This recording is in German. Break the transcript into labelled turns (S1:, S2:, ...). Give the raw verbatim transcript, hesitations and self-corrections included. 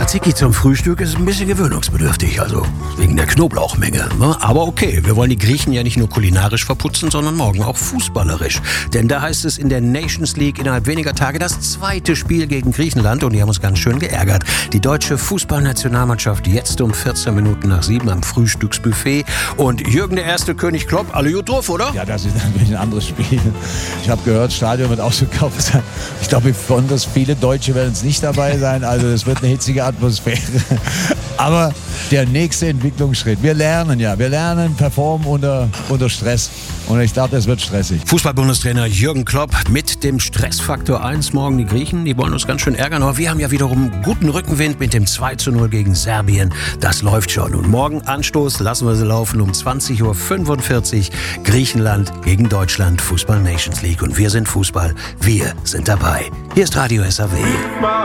S1: Tzatziki zum Frühstück ist ein bisschen gewöhnungsbedürftig, also wegen der Knoblauchmenge. Ne? Aber okay, wir wollen die Griechen ja nicht nur kulinarisch verputzen, sondern morgen auch fußballerisch. Denn da heißt es in der Nations League innerhalb weniger Tage das zweite Spiel gegen Griechenland und die haben uns ganz schön geärgert. Die deutsche Fußballnationalmannschaft jetzt um vierzehn Minuten nach sieben am Frühstücksbuffet und Jürgen der erste König Klopp, alle gut drauf, oder?
S2: Ja, das ist natürlich ein anderes Spiel. Ich habe gehört, das Stadion wird ausverkauft sein. Ich glaube, besonders viele Deutsche werden es nicht dabei sein, also es wird eine hitzige Atmosphäre. Aber der nächste Entwicklungsschritt, wir lernen ja, wir lernen, performen unter, unter Stress und ich glaube, das wird stressig.
S1: Fußball-Bundestrainer Jürgen Klopp mit dem Stressfaktor eins morgen. Die Griechen, die wollen uns ganz schön ärgern, aber wir haben ja wiederum guten Rückenwind mit dem zwei zu null gegen Serbien. Das läuft schon. Und morgen Anstoß, lassen wir sie laufen, um zwanzig Uhr fünfundvierzig Griechenland gegen Deutschland, Fußball Nations League. Und wir sind Fußball, wir sind dabei. Hier ist Radio S A W.